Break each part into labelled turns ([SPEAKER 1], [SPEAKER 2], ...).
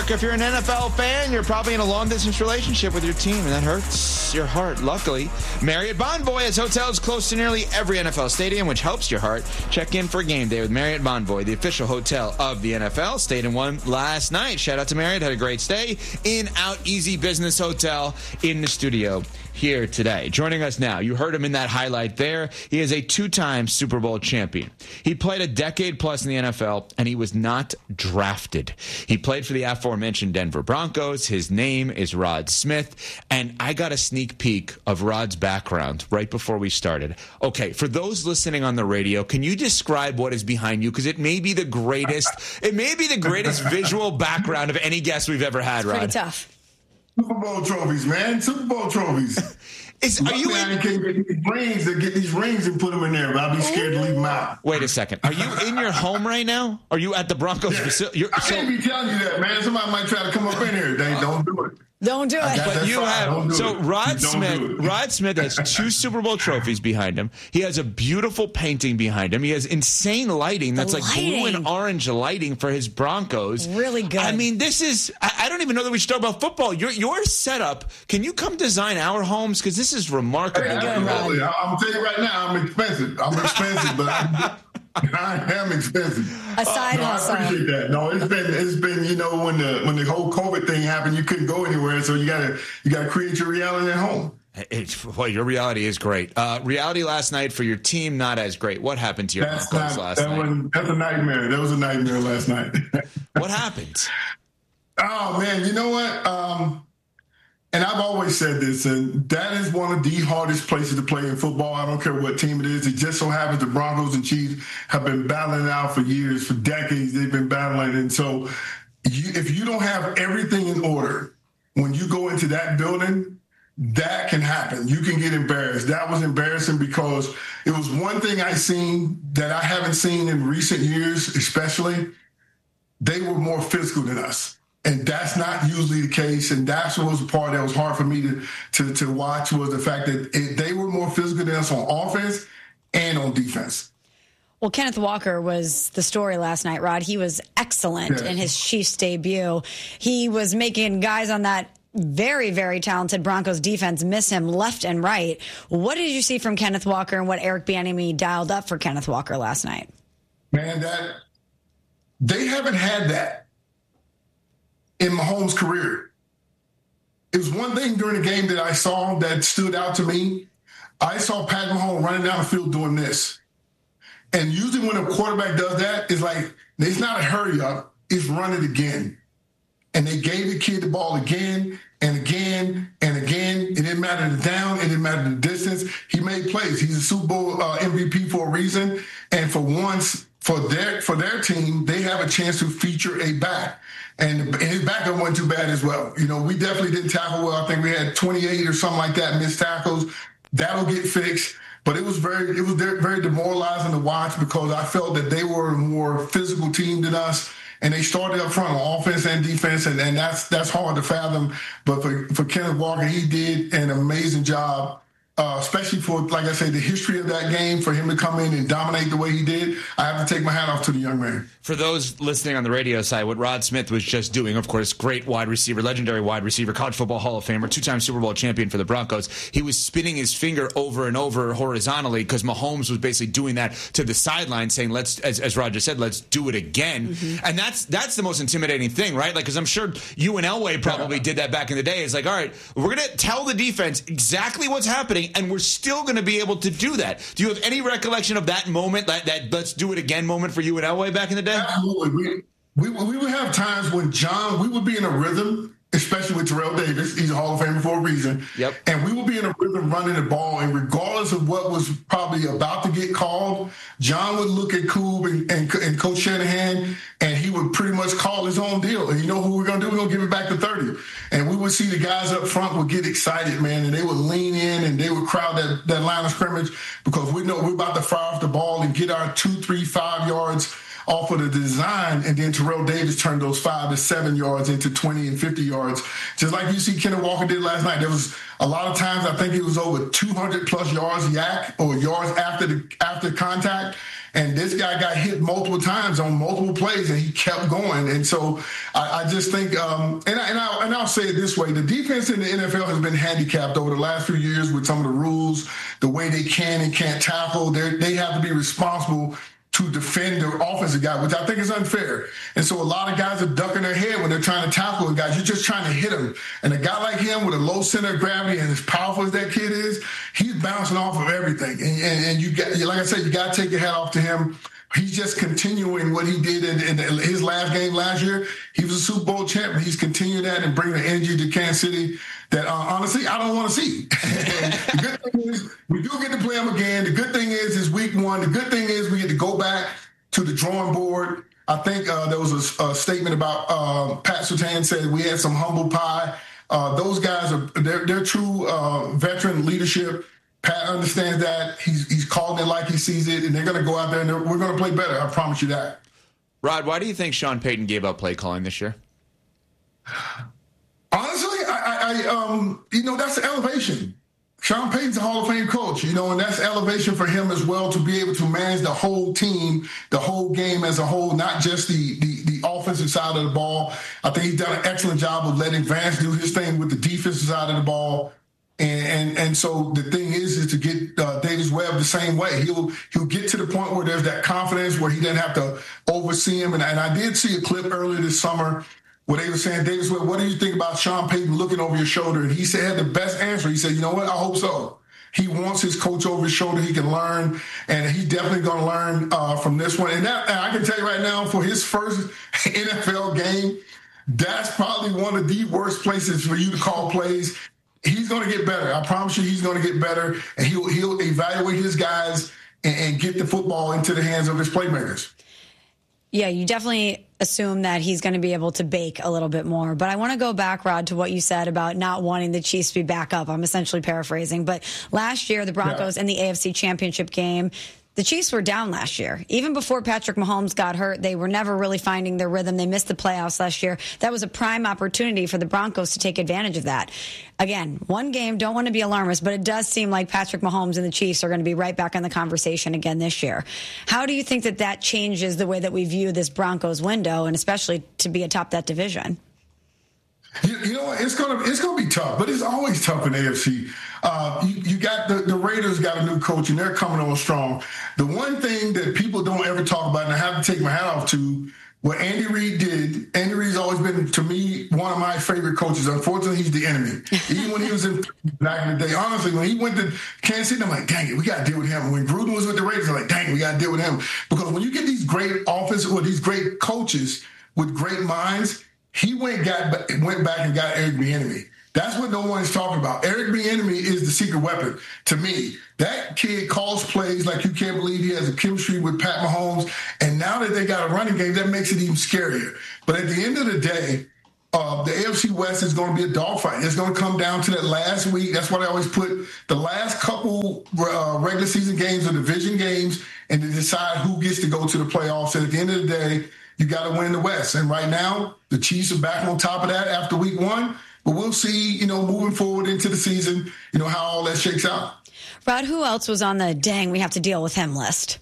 [SPEAKER 1] Walker, if you're an NFL fan, you're probably in a long-distance relationship with your team, and that hurts your heart. Luckily, Marriott Bonvoy has hotels close to nearly every NFL stadium, which helps your heart. Check in for game day with Marriott Bonvoy, the official hotel of the NFL. Stayed in one last night. Shout out to Marriott. Had a great stay. In, out, easy business hotel in the studio here today. Joining us now, you heard him in that highlight there. He is a two-time Super Bowl champion. He played a decade plus in the NFL, and he was not drafted. He played for the aforementioned Denver Broncos. His name is Rod Smith, and I got a sneak peek of Rod's background right before we started. Okay, for those listening on the radio, can you describe what is behind you? Because it may be the greatest visual background of any guest we've ever had, Rod.
[SPEAKER 2] Pretty tough.
[SPEAKER 3] Super Bowl trophies, man. Super Bowl trophies.
[SPEAKER 1] Are you in?
[SPEAKER 3] Get these rings and put them in there, but I'll be scared to leave them out.
[SPEAKER 1] Wait a second. Are you in your home right now? Are you at the Broncos facility?
[SPEAKER 3] I can't be telling you that, man. Somebody might try to come up in here. They don't do it.
[SPEAKER 2] Don't do it.
[SPEAKER 1] But you have Rod Smith has 2 Super Bowl trophies behind him. He has a beautiful painting behind him. He has insane lighting that's like blue and orange lighting for his Broncos.
[SPEAKER 2] Really good.
[SPEAKER 1] I mean, this is I don't even know that we should talk about football. Your setup. Can you come design our homes? Because this is remarkable.
[SPEAKER 3] Hey, absolutely. I'm telling you right now, I'm expensive, but I am expensive.
[SPEAKER 2] A side hustle.
[SPEAKER 3] I appreciate that. No, it's been when the whole COVID thing happened, you couldn't go anywhere, so you gotta create your reality at home.
[SPEAKER 1] Well, your reality is great. Reality last night for your team, not as great. What happened to your Broncos last night?
[SPEAKER 3] That's a nightmare. That was a nightmare last night.
[SPEAKER 1] What happened?
[SPEAKER 3] Oh man, you know what? And I've always said this, and that is one of the hardest places to play in football. I don't care what team it is. It just so happens the Broncos and Chiefs have been battling it out for years, for decades. They've been battling. And so if you don't have everything in order, when you go into that building, that can happen. You can get embarrassed. That was embarrassing because it was one thing I seen that I haven't seen in recent years, especially. They were more physical than us. And that's not usually the case, and that's what was the part that was hard for me to watch was the fact that they were more physical than us on offense and on defense.
[SPEAKER 2] Well, Kenneth Walker was the story last night, Rod. He was excellent in his Chiefs debut. He was making guys on that very, very talented Broncos defense miss him left and right. What did you see from Kenneth Walker and what Eric Bieniemy dialed up for Kenneth Walker last night?
[SPEAKER 3] Man, they haven't had that in Mahomes' career. It was one thing during the game that I saw that stood out to me. I saw Pat Mahomes running down the field doing this. And usually when a quarterback does that, it's like, it's not a hurry up, it's run it again. And they gave the kid the ball again and again and again. It didn't matter the down, it didn't matter the distance. He made plays. He's a Super Bowl MVP for a reason. And for once, for their team, they have a chance to feature a back. And his backup wasn't too bad as well. You know, we definitely didn't tackle well. I think we had 28 or something like that missed tackles. That'll get fixed. But it was very demoralizing to watch because I felt that they were a more physical team than us. And they started up front on offense and defense, and that's hard to fathom. But for Kenneth Walker, he did an amazing job. Especially for, like I say, the history of that game, for him to come in and dominate the way he did, I have to take my hat off to the young man.
[SPEAKER 1] For those listening on the radio side, what Rod Smith was just doing, of course, great wide receiver, legendary wide receiver, college football Hall of Famer, 2-time Super Bowl champion for the Broncos. He was spinning his finger over and over horizontally because Mahomes was basically doing that to the sideline, saying, let's, as Rod just said, let's do it again. Mm-hmm. And that's the most intimidating thing, right? Like, because I'm sure you and Elway probably did that back in the day. It's like, all right, we're going to tell the defense exactly what's happening, and we're still going to be able to do that. Do you have any recollection of that moment, that let's do it again moment for you and Elway back in the day?
[SPEAKER 3] Absolutely. We would have times when we would be in a rhythm, especially with Terrell Davis. He's a Hall of Famer for a reason.
[SPEAKER 1] Yep.
[SPEAKER 3] And we would be in a rhythm running the ball, and regardless of what was probably about to get called, John would look at Koob and Coach Shanahan, and he would pretty much call his own deal. And you know who we're going to do? We're going to give it back to 30. And we would see the guys up front would get excited, man, and they would lean in and they would crowd that line of scrimmage because we know we're about to fire off the ball and get our 2, 3, 5 yards off of the design, and then Terrell Davis turned those 5 to 7 yards into 20 and 50 yards. Just like you see Kenneth Walker did last night. There was a lot of times I think it was over 200 plus yards yak or yards after contact. And this guy got hit multiple times on multiple plays, and he kept going. And so I just think, and I'll say it this way: the defense in the NFL has been handicapped over the last few years with some of the rules, the way they can and can't tackle. They have to be responsible to defend the offensive guy, which I think is unfair. And so a lot of guys are ducking their head when they're trying to tackle a guy. You're just trying to hit him. And a guy like him with a low center of gravity and as powerful as that kid is, he's bouncing off of everything. And you got, like I said, you got to take your hat off to him. He's just continuing what he did in his last game last year. He was a Super Bowl champion. He's continuing that and bringing the energy to Kansas City that, honestly, I don't want to see. The good thing is we do get to play him again. The good thing is week one. The good thing is we get to go back to the drawing board. I think there was a statement about Pat Surtain said we had some humble pie. Those guys they're true veteran leadership. Pat understands that. He's calling it like he sees it, and they're going to go out there and we're going to play better. I promise you that.
[SPEAKER 1] Rod, why do you think Sean Payton gave up play calling this year?
[SPEAKER 3] Honestly, that's elevation. Sean Payton's a Hall of Fame coach, and that's elevation for him as well to be able to manage the whole team, the whole game as a whole, not just the offensive side of the ball. I think he's done an excellent job of letting Vance do his thing with the defensive side of the ball. And so the thing is to get Davis Webb the same way. He'll get to the point where there's that confidence where he doesn't have to oversee him. And I did see a clip earlier this summer where they were saying, Davis Webb, what do you think about Sean Payton looking over your shoulder? And he said the best answer. He said, you know what? I hope so. He wants his coach over his shoulder. He can learn, and he's definitely going to learn from this one. And I can tell you right now, for his first NFL game, that's probably one of the worst places for you to call plays. He's going to get better. I promise you he's going to get better, and he'll evaluate his guys and get the football into the hands of his playmakers.
[SPEAKER 2] Yeah, you definitely assume that he's going to be able to bake a little bit more. But I want to go back, Rod, to what you said about not wanting the Chiefs to be back up. I'm essentially paraphrasing. But last year, the Broncos in the AFC Championship game, the Chiefs were down last year. Even before Patrick Mahomes got hurt, they were never really finding their rhythm. They missed the playoffs last year. That was a prime opportunity for the Broncos to take advantage of that. Again, one game, don't want to be alarmist, but it does seem like Patrick Mahomes and the Chiefs are going to be right back in the conversation again this year. How do you think that changes the way that we view this Broncos window, and especially to be atop that division?
[SPEAKER 3] You know what? It's gonna be tough, but it's always tough in the AFC. You got the Raiders got a new coach, and they're coming on strong. The one thing that people don't ever talk about, and I have to take my hat off to, what Andy Reid did. Andy Reid's always been, to me, one of my favorite coaches. Unfortunately, he's the enemy. Even when he was back in the day, honestly, when he went to Kansas City, I'm like, dang it, we got to deal with him. When Gruden was with the Raiders, I'm like, dang it, we got to deal with him. Because when you get these great offensive or these great coaches with great minds, he went back and got Eric Bieniemy. That's what no one is talking about. Eric Bieniemy is the secret weapon to me. That kid calls plays like you can't believe. He has a chemistry with Pat Mahomes. And now that they got a running game, that makes it even scarier. But at the end of the day, the AFC West is going to be a dogfight. It's going to come down to that last week. That's why I always put the last couple regular season games or division games and to decide who gets to go to the playoffs. And at the end of the day, you got to win the West. And right now, the Chiefs are back on top of that after week one. But we'll see, moving forward into the season, how all that shakes out.
[SPEAKER 2] Rod, who else was on the dang, we have to deal with him list?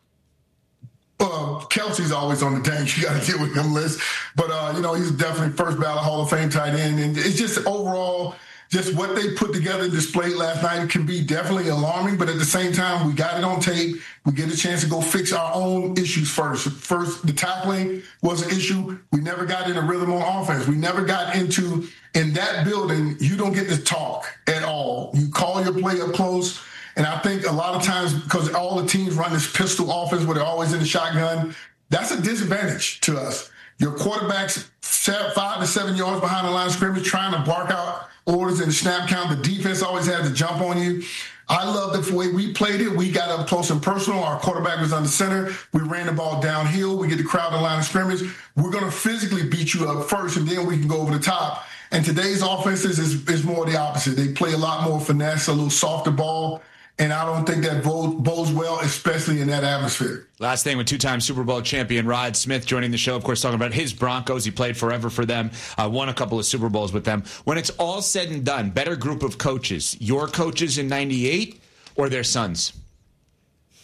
[SPEAKER 3] Kelsey's always on the dang, you got to deal with him list. But, he's definitely first ballot Hall of Fame tight end. And it's just overall, just what they put together and displayed last night can be definitely alarming. But at the same time, we got it on tape. We get a chance to go fix our own issues first. First, the tackling was an issue. We never got in a rhythm on offense. We never got into, in that building, you don't get to talk at all. You call your play up close. And I think a lot of times, because all the teams run this pistol offense where they're always in the shotgun, that's a disadvantage to us. Your quarterback's 5 to 7 yards behind the line of scrimmage trying to bark out orders in the snap count. The defense always has to jump on you. I love the way we played it. We got up close and personal. Our quarterback was under center. We ran the ball downhill. We get the crowd in the line of scrimmage. We're going to physically beat you up first, and then we can go over the top. And today's offenses is more the opposite. They play a lot more finesse, a little softer ball. And I don't think that bodes well, especially in that atmosphere.
[SPEAKER 1] Last thing, with two-time Super Bowl champion Rod Smith joining the show, of course, talking about his Broncos. He played forever for them, won a couple of Super Bowls with them. When it's all said and done, better group of coaches, your coaches in '98 or their sons?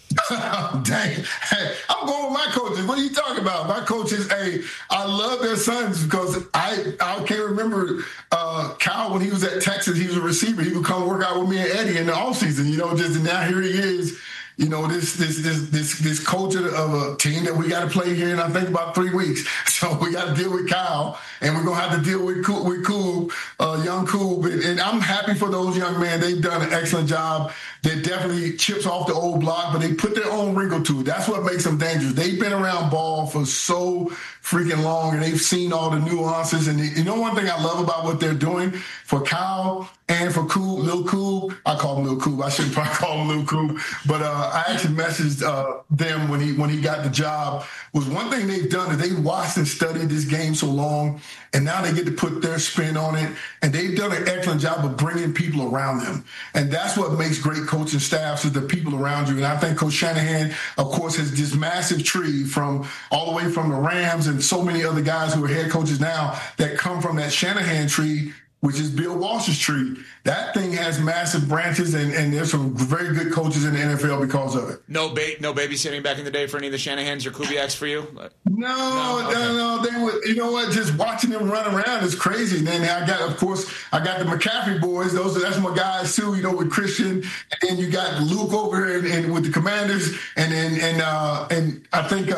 [SPEAKER 3] Dang. Hey, I'm going with my coaches. What are you talking about? My coaches, I love their sons because I can't remember Kyle when he was at Texas. He was a receiver. He would come work out with me and Eddie in the offseason, just now here he is. This coach of a team that we got to play here in, I think, about 3 weeks. So we got to deal with Kyle, and we're going to have to deal with Koob, young Koob. And I'm happy for those young men. They've done an excellent job. They definitely chips off the old block, but they put their own wrinkle to it. That's what makes them dangerous. They've been around ball for so freaking long, and they've seen all the nuances. And one thing I love about what they're doing for Kyle and for Koob, Lil Koob, I call him Lil Koob. I shouldn't probably call him Lil Koob, but I actually messaged them when he got the job. Was one thing they've done is they watched and studied this game so long, and now they get to put their spin on it, and they've done an excellent job of bringing people around them. And that's what makes great coaching staffs, is the people around you. And I think Coach Shanahan, of course, has this massive tree from all the way from the Rams and so many other guys who are head coaches now that come from that Shanahan tree, which is Bill Walsh's tree. That thing has massive branches, and there's some very good coaches in the NFL because of it.
[SPEAKER 1] No babysitting back in the day for any of the Shanahans or Kubiaks for you?
[SPEAKER 3] No. They would, you know what? Just watching them run around is crazy. And then I got the McCaffrey boys. That's my guys too. With Christian, and then you got Luke over here and with the Commanders, and I think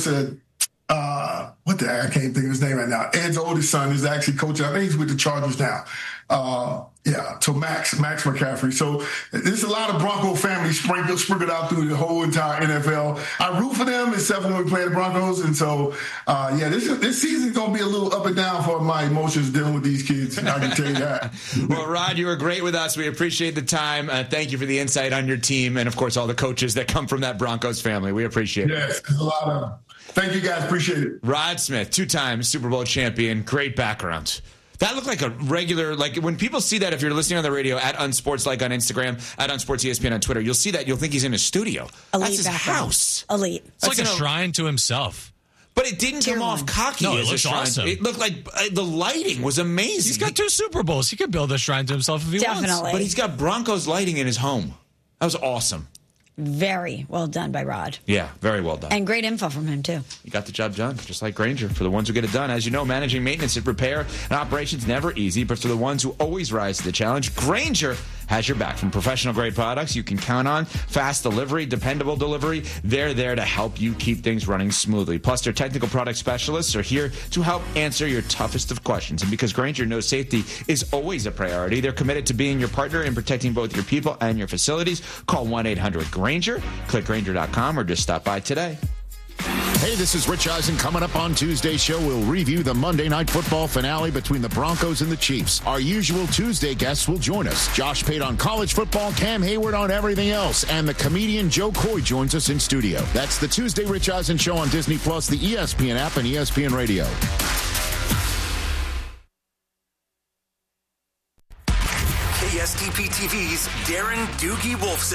[SPEAKER 3] I can't think of his name right now. Ed's oldest son is actually coaching. I think he's with the Chargers now. So Max McCaffrey. So there's a lot of Bronco family sprinkled out through the whole entire NFL. I root for them, except when we play the Broncos. And so, this season's going to be a little up and down for my emotions dealing with these kids. I can tell you that.
[SPEAKER 1] Well, Rod, you were great with us. We appreciate the time. Thank you for the insight on your team and, of course, all the coaches that come from that Broncos family. We appreciate it.
[SPEAKER 3] Yes, there's a lot of them. Thank you, guys. Appreciate it.
[SPEAKER 1] Rod Smith, 2-time Super Bowl champion. Great background. That looked like a regular, when people see that, if you're listening on the radio, at Unsportslike on Instagram, at UnsportsESPN on Twitter, you'll see that. You'll think he's in a studio.
[SPEAKER 2] Elite
[SPEAKER 1] That's his
[SPEAKER 2] background.
[SPEAKER 1] house.
[SPEAKER 2] Elite.
[SPEAKER 4] It's like a shrine to himself.
[SPEAKER 1] But it didn't come off cocky
[SPEAKER 4] No, it
[SPEAKER 1] as a
[SPEAKER 4] looks
[SPEAKER 1] shrine.
[SPEAKER 4] awesome.
[SPEAKER 1] It looked like the lighting was amazing.
[SPEAKER 4] He's got 2 Super Bowls. He could build a shrine to himself if he wants.
[SPEAKER 2] Definitely.
[SPEAKER 1] But he's got Broncos lighting in his home. That was awesome.
[SPEAKER 2] Very well done by Rod.
[SPEAKER 1] Yeah, very well done.
[SPEAKER 2] And great info from him, too.
[SPEAKER 1] You got the job done, just like Grainger. For the ones who get it done, as you know, managing maintenance and repair and operations never easy, but for the ones who always rise to the challenge, Grainger has your back. From professional-grade products you can count on, fast delivery, dependable delivery, they're there to help you keep things running smoothly. Plus, their technical product specialists are here to help answer your toughest of questions. And because Grainger knows safety is always a priority, they're committed to being your partner in protecting both your people and your facilities. Call 1-800-GRAINGER, click Grainger.com, or just stop by today.
[SPEAKER 5] Hey, this is Rich Eisen. Coming up on Tuesday's show, we'll review the Monday Night Football finale between the Broncos and the Chiefs. Our usual Tuesday guests will join us. Josh Pate on college football, Cam Hayward on everything else, and the comedian Joe Coy joins us in studio. That's the Tuesday Rich Eisen Show on Disney+, the ESPN app, and ESPN Radio.
[SPEAKER 6] KSTP TV's Darren Doogie Wolfson